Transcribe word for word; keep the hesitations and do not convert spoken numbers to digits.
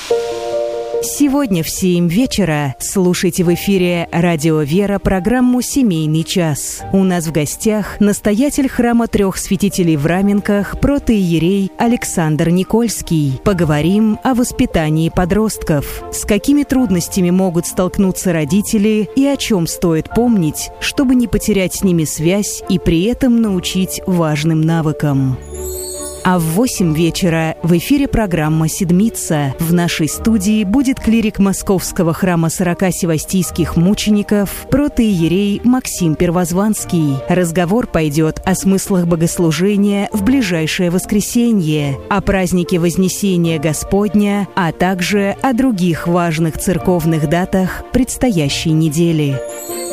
Сегодня в семь вечера слушайте в эфире «Радио Вера» программу «Семейный час». У нас в гостях настоятель храма трех святителей в Раменках протоиерей Александр Никольский. Поговорим о воспитании подростков. С какими трудностями могут столкнуться родители и о чем стоит помнить, чтобы не потерять с ними связь и при этом научить важным навыкам. А в восемь вечера в эфире программа «Седмица». В нашей студии будет клирик Московского храма сорока севастийских мучеников, протоиерей Максим Первозванский. Разговор пойдет о смыслах богослужения в ближайшее воскресенье, о празднике Вознесения Господня, а также о других важных церковных датах предстоящей недели.